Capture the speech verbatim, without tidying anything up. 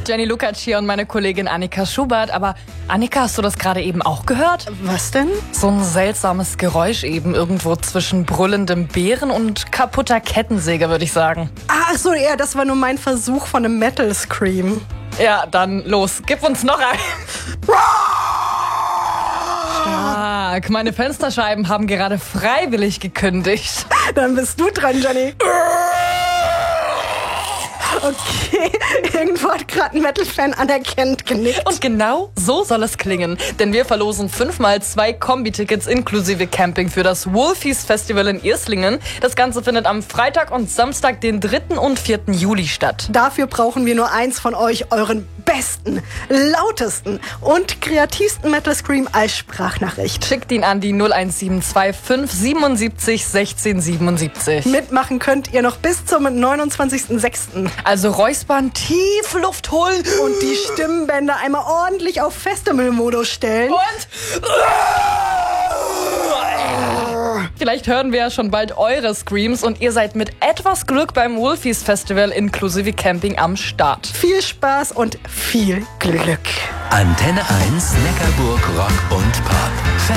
Jenny Lukacs hier und meine Kollegin Annika Schubert. Aber Annika, hast du das gerade eben auch gehört? Was denn? So ein seltsames Geräusch eben irgendwo zwischen brüllendem Bären und kaputter Kettensäge, würde ich sagen. Ach so, ja, das war nur mein Versuch von einem Metal Scream. Ja, dann los, gib uns noch ein. Stark, meine Fensterscheiben haben gerade freiwillig gekündigt. Dann bist du dran, Jenny. Okay, irgendwo hat gerade ein Metal-Fan anerkennt genickt. Und genau so soll es klingen, denn wir verlosen fünfmal zwei Kombi-Tickets inklusive Camping für das Wolfies Festival in Irslingen. Das Ganze findet am Freitag und Samstag, den dritten und vierten Juli statt. Dafür brauchen wir nur eins von euch, euren besten, lautesten und kreativsten Metal Scream als Sprachnachricht. Schickt ihn an die null eins sieben zwei fünf siebenundsiebzig sechzehn siebenundsiebzig. Mitmachen könnt ihr noch bis zum neunundzwanzigsten sechsten Also räuspern, tief Luft holen und die Stimmbänder einmal ordentlich auf Festival-Modus stellen. Und vielleicht hören wir ja schon bald eure Screams und ihr seid mit etwas Glück beim Wolfies Festival inklusive Camping am Start. Viel Spaß und viel Glück. Antenne eins, Neckarburg Rock und Pop.